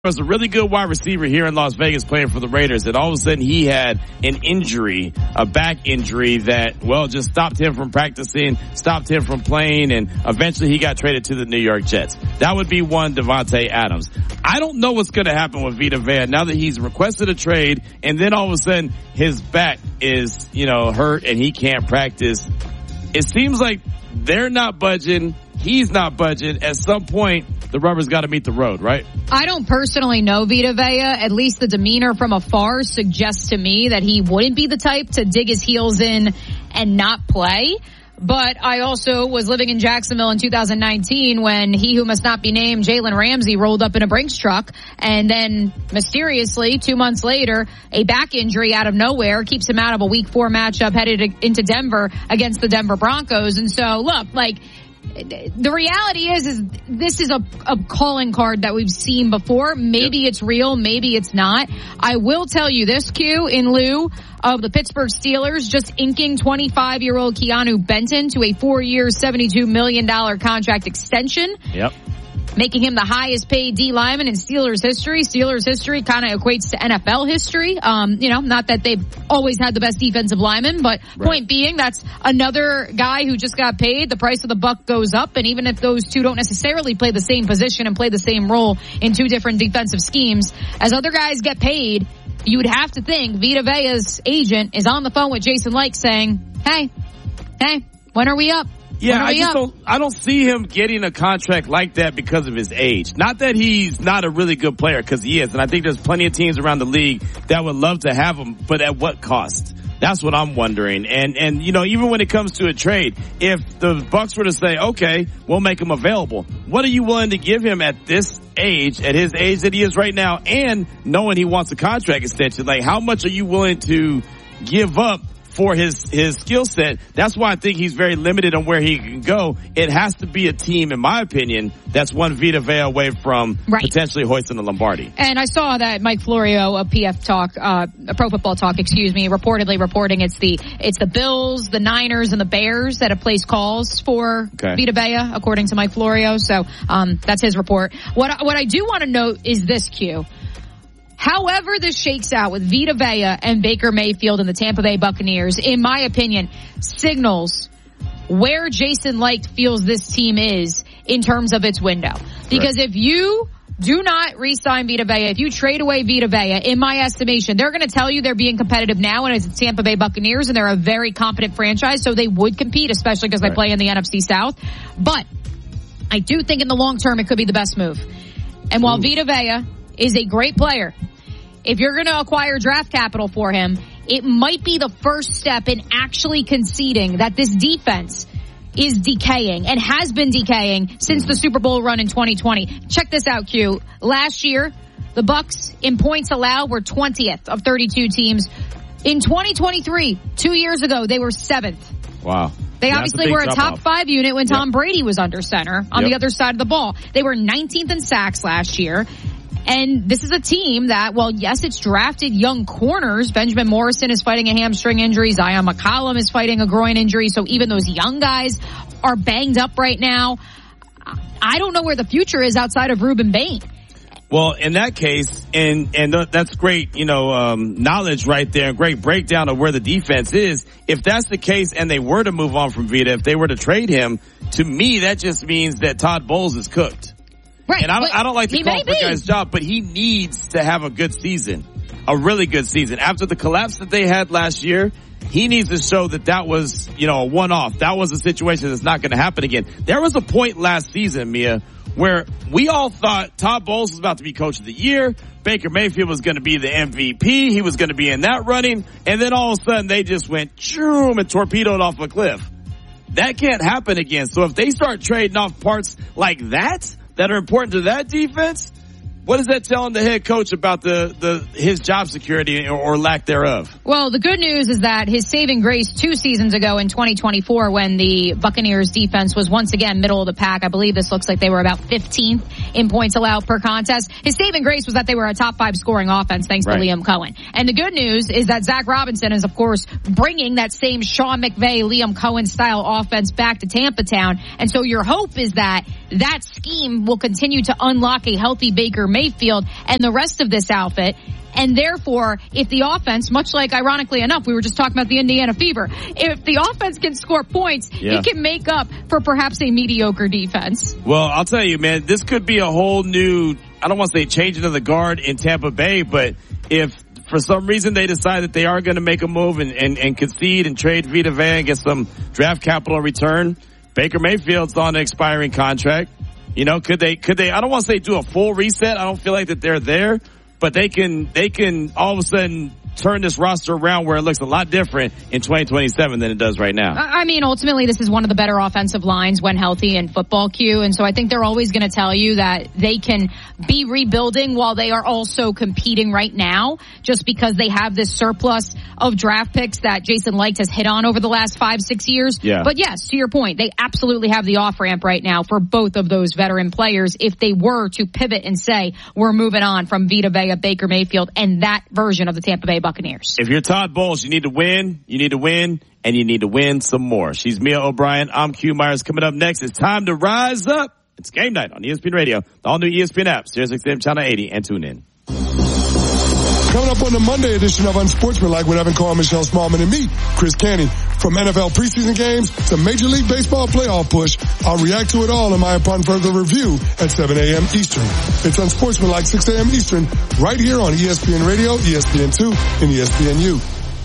was a really good wide receiver here in Las Vegas playing for the Raiders, and all of a sudden he had an injury, a back injury that, well, just stopped him from practicing, stopped him from playing, and eventually he got traded to the New York Jets. That would be one Davante Adams. I don't know what's going to happen with Vita Vea now that he's requested a trade, and then all of a sudden his back is, hurt and he can't practice. It seems like they're not budging. He's not budging. At some point, the rubber's got to meet the road, right? I don't personally know Vita Vea. At least the demeanor from afar suggests to me that he wouldn't be the type to dig his heels in and not play. But I also was living in Jacksonville in 2019 when he who must not be named, Jalen Ramsey, rolled up in a Brinks truck. And then mysteriously, 2 months later, a back injury out of nowhere keeps him out of a Week 4 matchup headed into Denver against the Denver Broncos. And so, look, the reality is this is a calling card that we've seen before. Maybe it's real, maybe it's not. I will tell you this, Q, in lieu of the Pittsburgh Steelers just inking 25-year-old Keanu Benton to a 4-year, $72 million contract extension. Yep. Making him the highest paid D lineman in Steelers history. Steelers history kind of equates to NFL history. Not that they've always had the best defensive linemen, but point being, that's another guy who just got paid. The price of the buck goes up, and even if those two don't necessarily play the same position and play the same role in two different defensive schemes, as other guys get paid, you would have to think Vita Vea's agent is on the phone with Jason Licht saying, hey, when are we up? Yeah, I don't see him getting a contract like that because of his age. Not that he's not a really good player, because he is. And I think there's plenty of teams around the league that would love to have him, but at what cost? That's what I'm wondering. And even when it comes to a trade, if the Bucs were to say, okay, we'll make him available, what are you willing to give him at this age, at his age that he is right now, and knowing he wants a contract extension? Like, how much are you willing to give up for his skill set? That's why I think he's very limited on where he can go. It has to be a team, in my opinion, that's one Vita Vea away from potentially hoisting the Lombardi. And I saw that Mike Florio of PF Talk, Pro Football Talk, reportedly reporting it's the Bills, the Niners, and the Bears that have placed calls for Vita Vea, according to Mike Florio. So that's his report. What I do want to note is this, Q. However this shakes out with Vita Vea and Baker Mayfield and the Tampa Bay Buccaneers, in my opinion, signals where Jason Licht feels this team is in terms of its window. Because if you do not re-sign Vita Vea, if you trade away Vita Vea, in my estimation, they're going to tell you they're being competitive now, and it's the Tampa Bay Buccaneers, and they're a very competent franchise, so they would compete, especially because they play in the NFC South. But I do think in the long term it could be the best move. And while Vita Vea is a great player, if you're going to acquire draft capital for him, it might be the first step in actually conceding that this defense is decaying and has been decaying since the Super Bowl run in 2020. Check this out, Q. Last year, the Bucs in points allowed were 20th of 32 teams. In 2023, 2 years ago, they were 7th. Wow. They obviously were a top 5 unit when Tom Brady was under center on the other side of the ball. They were 19th in sacks last year. And this is a team that, well, yes, it's drafted young corners. Benjamin Morrison is fighting a hamstring injury. Zion McCollum is fighting a groin injury. So even those young guys are banged up right now. I don't know where the future is outside of Ruben Bain. Well, in that case, and that's great, knowledge right there, great breakdown of where the defense is. If that's the case and they were to move on from Vita, if they were to trade him, to me, that just means that Todd Bowles is cooked. Right. And I don't like to call for a guy's job, but he needs to have a good season, a really good season. After the collapse that they had last year, he needs to show that was, a one-off. That was a situation that's not going to happen again. There was a point last season, Mia, where we all thought Todd Bowles was about to be coach of the year. Baker Mayfield was going to be the MVP. He was going to be in that running. And then all of a sudden they just went choom and torpedoed off a cliff. That can't happen again. So if they start trading off parts like that are important to that defense, what is that telling the head coach about his job security or lack thereof? Well, the good news is that his saving grace 2 seasons ago in 2024, when the Buccaneers defense was once again middle of the pack, I believe this looks like they were about 15th in points allowed per contest. His saving grace was that they were a top 5 scoring offense thanks to Liam Cohen. And the good news is that Zach Robinson is, of course, bringing that same Sean McVay, Liam Cohen style offense back to Tampa Town. And so your hope is that that scheme will continue to unlock a healthy Baker Mayfield and the rest of this outfit. And therefore, if the offense, much like ironically enough, we were just talking about the Indiana Fever, if the offense can score points, it can make up for perhaps a mediocre defense. Well, I'll tell you, man, this could be a whole new, I don't want to say changing of the guard in Tampa Bay, but if for some reason they decide that they are going to make a move and concede and trade Vita Vea and get some draft capital return, Baker Mayfield's on an expiring contract. You know, could they, I don't want to say do a full reset. I don't feel like that they're there. But they can all of a sudden turn this roster around where it looks a lot different in 2027 than it does right now. I mean, ultimately, this is one of the better offensive lines when healthy in football, Q. And so I think they're always going to tell you that they can be rebuilding while they are also competing right now, just because they have this surplus of draft picks that Jason Licht has hit on over the last 5-6 years. Yeah. But yes, to your point, they absolutely have the off-ramp right now for both of those veteran players if they were to pivot and say, we're moving on from Vita Vea, Baker Mayfield, and that version of the Tampa Bay Buccaneers. If you're Todd Bowles, you need to win, and you need to win some more. She's Mia O'Brien. I'm Q Myers. Coming up next, it's time to rise up. It's game night on ESPN Radio, the all-new ESPN app, SiriusXM Channel 80, and tune in. Coming up on the Monday edition of Unsportsmanlike with Evan Carr, Michelle Smallman, and me, Chris Canty. From NFL preseason games to Major League Baseball playoff push, I'll react to it all in my upon further review at 7 a.m. Eastern. It's Unsportsmanlike 6 a.m. Eastern, right here on ESPN Radio, ESPN2, and ESPNU.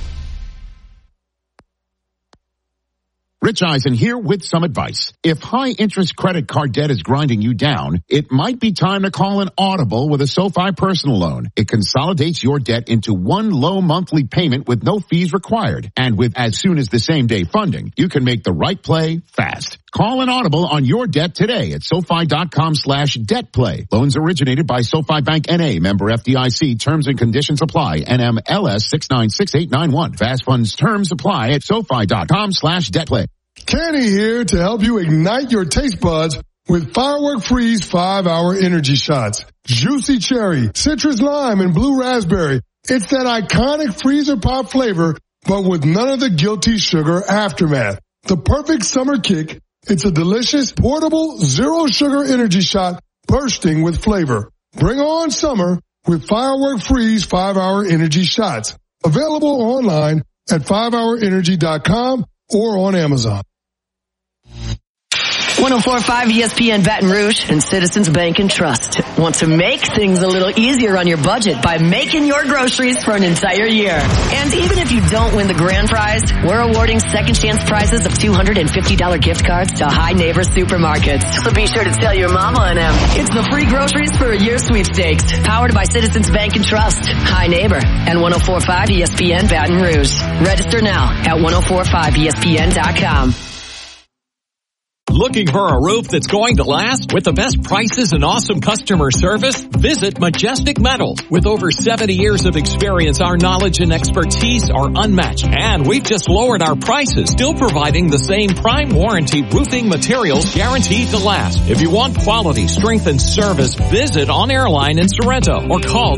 Rich Eisen here with some advice. If high-interest credit card debt is grinding you down, it might be time to call an audible with a SoFi personal loan. It consolidates your debt into one low monthly payment with no fees required. And with as soon as the same-day funding, you can make the right play fast. Call an audible on your debt today at SoFi.com/debtplay. Loans originated by SoFi Bank N.A., member FDIC. Terms and conditions apply. NMLS 696891. Fast funds terms apply at SoFi.com/debtplay. Canty here to help you ignite your taste buds with Firework Freeze 5-hour energy shots. Juicy cherry, citrus lime, and blue raspberry. It's that iconic freezer pop flavor, but with none of the guilty sugar aftermath. The perfect summer kick. It's a delicious, portable, zero-sugar energy shot bursting with flavor. Bring on summer with Firework Freeze 5-hour energy shots. Available online at 5hourenergy.com or on Amazon. 104.5 ESPN Baton Rouge and Citizens Bank and Trust want to make things a little easier on your budget by making your groceries for an entire year. And even if you don't win the grand prize, we're awarding second chance prizes of $250 gift cards to High Neighbor Supermarkets. So be sure to tell your mama and them. It's the free groceries for a year sweepstakes, powered by Citizens Bank and Trust, High Neighbor, and 104.5 ESPN Baton Rouge. Register now at 1045ESPN.com. Looking for a roof that's going to last? With the best prices and awesome customer service? Visit Majestic Metals. With over 70 years of experience, our knowledge and expertise are unmatched. And we've just lowered our prices, still providing the same prime warranty roofing materials guaranteed to last. If you want quality, strength, and service, visit On Airline in Sorrento or call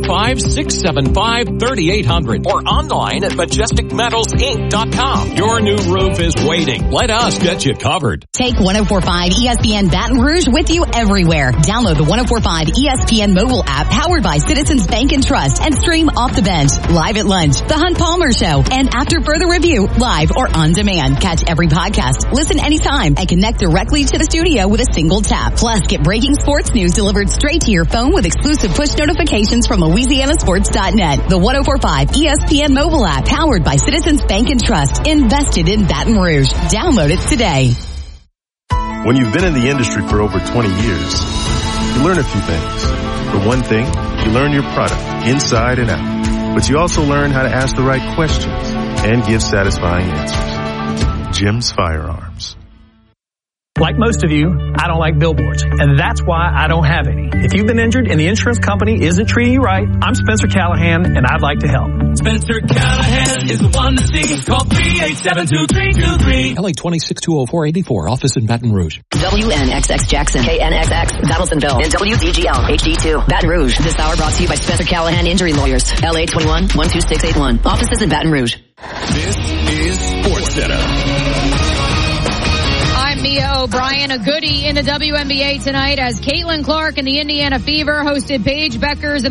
225-675-3800 or online at MajesticMetalsInc.com. Your new roof is waiting. Let us get you covered. Take 104.5 ESPN Baton Rouge with you everywhere. Download the 104.5 ESPN mobile app powered by Citizens Bank and Trust and stream Off the Bench, Live at Lunch, The Hunt Palmer Show, and After Further Review, live or on demand. Catch every podcast, listen anytime, and connect directly to the studio with a single tap. Plus, get breaking sports news delivered straight to your phone with exclusive push notifications from LouisianaSports.net. The 104.5 ESPN mobile app powered by Citizens Bank and Trust, invested in Baton Rouge. Download it today. When you've been in the industry for over 20 years, you learn a few things. For one thing, you learn your product inside and out. But you also learn how to ask the right questions and give satisfying answers. Jim's Firearms. Like most of you, I don't like billboards, and that's why I don't have any. If you've been injured and the insurance company isn't treating you right, I'm Spencer Callahan, and I'd like to help. Spencer Callahan is the one to see. Call 387-2323. LA 2620484, office in Baton Rouge. WNXX Jackson, KNXX Donaldsonville, and WDGL HD2 Baton Rouge. This hour brought to you by Spencer Callahan Injury Lawyers, LA 21-12681. Offices in Baton Rouge. This is SportsCenter. and Mia O'Brien. A goodie in the WNBA tonight as Caitlin Clark and the Indiana Fever hosted Paige Beckers